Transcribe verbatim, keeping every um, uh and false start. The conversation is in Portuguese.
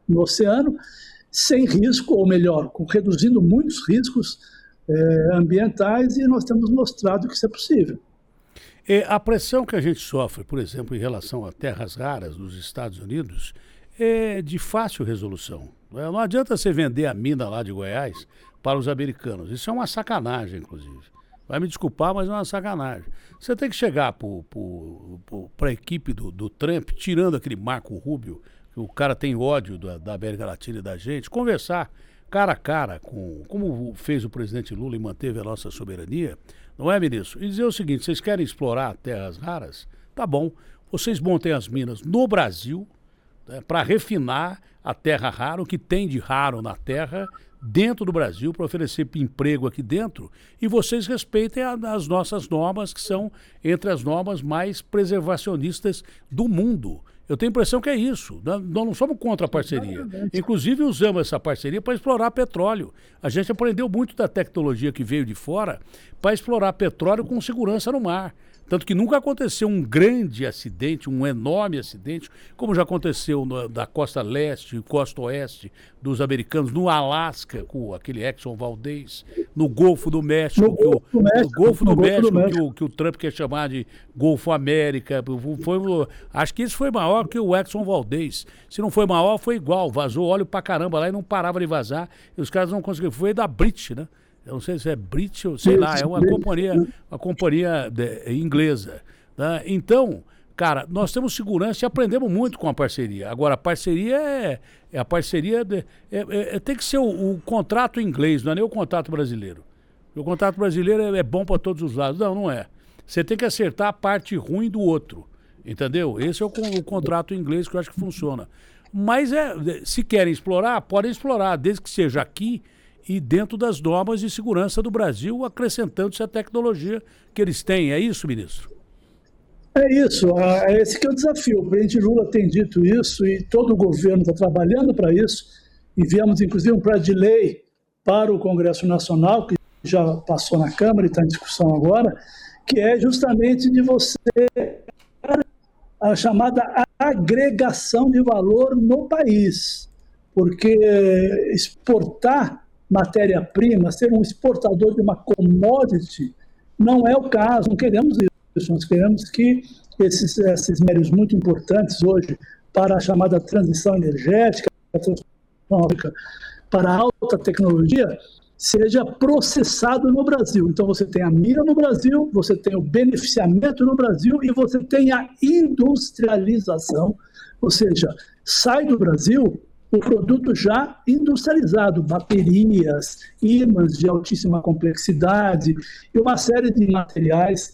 no oceano, sem risco, ou melhor, com, reduzindo muitos riscos é, ambientais, e nós temos mostrado que isso é possível. E a pressão que a gente sofre, por exemplo, em relação a terras raras nos Estados Unidos, é de fácil resolução. Não adianta você vender a mina lá de Goiás para os americanos. Isso é uma sacanagem, inclusive. Vai me desculpar, mas é uma sacanagem. Você tem que chegar para a equipe do, do Trump, tirando aquele Marco Rubio, que o cara tem ódio da, da América Latina e da gente, conversar cara a cara, com, como fez o presidente Lula e manteve a nossa soberania, não é, ministro? E dizer o seguinte, vocês querem explorar terras raras? Tá bom, vocês montem as minas no Brasil, né, para refinar a terra rara, o que tem de raro na terra, dentro do Brasil, para oferecer emprego aqui dentro, e vocês respeitem a, as nossas normas, que são entre as normas mais preservacionistas do mundo. Eu tenho a impressão que é isso. Nós não somos contra a parceria. Inclusive, usamos essa parceria para explorar petróleo. A gente aprendeu muito da tecnologia que veio de fora para explorar petróleo com segurança no mar. Tanto que nunca aconteceu um grande acidente, um enorme acidente, como já aconteceu no, da costa leste e costa oeste dos americanos, no Alasca, com aquele Exxon Valdez, no Golfo do México, no que o, Golfo do México, no Golfo do no México, Golfo do México. Que, o, que o Trump quer chamar de Golfo América. Foi, acho que isso foi maior que o Exxon Valdez. Se não foi maior, foi igual. Vazou óleo pra caramba lá e não parava de vazar. E os caras não conseguiram. Foi da British, né? Eu não sei se é British ou sei lá, é uma companhia, uma companhia de, inglesa. Né? Então, cara, nós temos segurança e aprendemos muito com a parceria. Agora, a parceria é, é a parceria de, é, é, é, tem que ser o, o contrato inglês, não é nem o contrato brasileiro. O contrato brasileiro é, é bom para todos os lados. Não, não é. Você tem que acertar a parte ruim do outro. Entendeu? Esse é o, o contrato inglês que eu acho que funciona. Mas é, se querem explorar, podem explorar, desde que seja aqui e dentro das normas de segurança do Brasil, acrescentando-se a tecnologia que eles têm. É isso, ministro? É isso, é esse que é o desafio. O presidente Lula tem dito isso e todo o governo está trabalhando para isso. Enviamos, inclusive, um projeto de lei para o Congresso Nacional, que já passou na Câmara e está em discussão agora, que é justamente de você a chamada agregação de valor no país. Porque exportar matéria-prima, ser um exportador de uma commodity, não é o caso, não queremos isso, nós queremos que esses, esses meios muito importantes hoje para a chamada transição energética, para a alta tecnologia, seja processado no Brasil. Então você tem a mira no Brasil, você tem o beneficiamento no Brasil e você tem a industrialização, ou seja, sai do Brasil o produto já industrializado, baterias, ímãs de altíssima complexidade e uma série de materiais